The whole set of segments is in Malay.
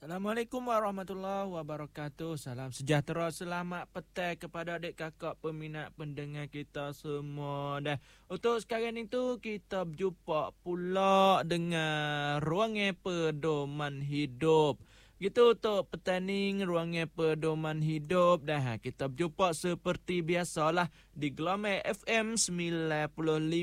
Assalamualaikum warahmatullahi wabarakatuh. Salam sejahtera, selamat petang kepada adik kakak peminat pendengar kita semua. Dah untuk sekarang itu kita berjumpa pula dengan ruangan pedoman hidup. Gitu untuk pertanding ruangan pedoman hidup. Dah kita berjumpa seperti biasalah di Gelombang FM 95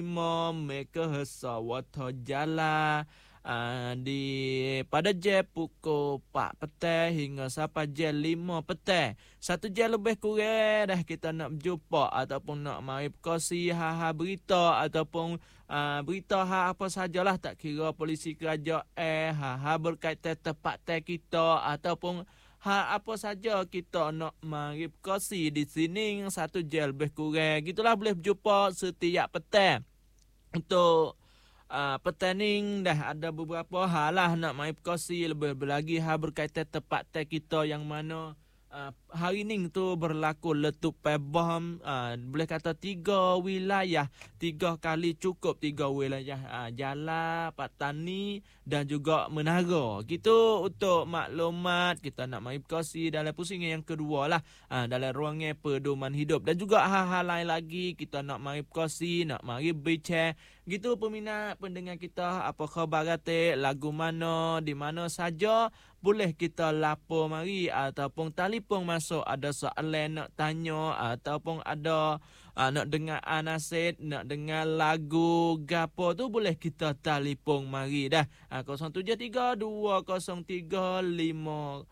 MHz Wata Jala. Di pada jam pukul 4 petang hingga sampai jam 5 petang. 1 jam lebih kurang dah kita nak berjumpa ataupun nak mari berkongsi hal-hal berita ataupun berita hal apa sajalah, tak kira polisi kerajaan, hal-hal berkaitan tempatan kita ataupun hal apa saja kita nak mari berkongsi di sini 1 jam lebih kurang. Gitulah boleh berjumpa setiap petang. Untuk pertanding dah ada beberapa hal lah nak main perkongsi lebih lagi hal berkaitan tempatan kita yang mana hari ni tu berlaku letupan bom, boleh kata 3 wilayah, 3 kali cukup 3 wilayah, Jala, Patani dan juga Menara. Gitu untuk maklumat kita nak mari berkongsi dalam pusingan yang kedua lah, dalam ruangan pedoman hidup, dan juga hal-hal lain lagi kita nak mari berkongsi, nak mari bincang. Gitu peminat pendengar kita, apa khabar kata, lagu mana, di mana saja boleh kita lapor mari ataupun telefon masuk, ada soalan nak tanya ataupun ada nak dengar nasihat, nak dengar lagu gapo tu, boleh kita telefon mari dah. 073 203 5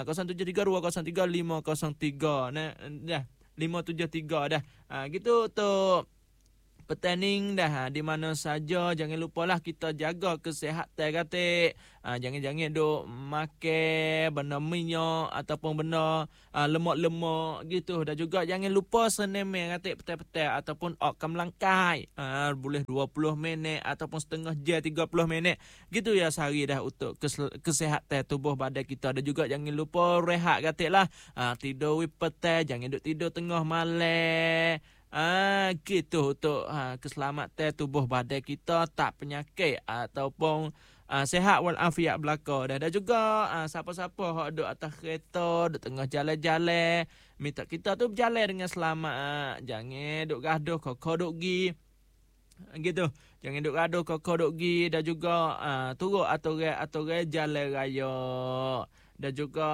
073 203 503 dah 573 dah. Gitu untuk pertanding dah di mana saja, jangan lupalah kita jaga kesihatan kata. Jangan duk makan benda minyak ataupun benda lemak-lemak gitu. Dan juga jangan lupa senemel kata petang-petang ataupun ok melangkai. Boleh 20 minit ataupun setengah jam 30 minit gitu ya sehari dah untuk kesihatan tubuh badan kita. Dan juga jangan lupa rehat kata lah. Tidur petang, jangan duk tidur tengah malam. Gitu untuk keselamatan tubuh badan kita, tak penyakit ataupun sihat walafiat belaka. Dan juga siapa-siapa hok duduk atas kereta, duduk tengah jalan-jalan, minta kita tu berjalan dengan selamat. Jangan duk gaduh kok duk gi gitu. Jangan duk gaduh kok duk gi. Dan juga turut aturan jalan raya. Dan juga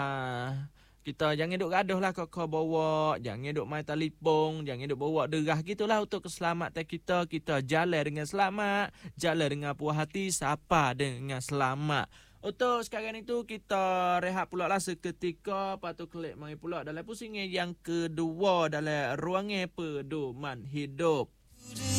kita jangan duk gaduh lah kok bawa, jangan duk main telefon, jangan duk bawa derah gitulah. Untuk keselamatan kita jalan dengan selamat, jalan dengan puas hati, sapa dengan selamat. Untuk sekarang itu kita rehat pula lah seketika, lepas tu klik mari pula dalam pusingan yang kedua dalam ruangan pedoman hidup.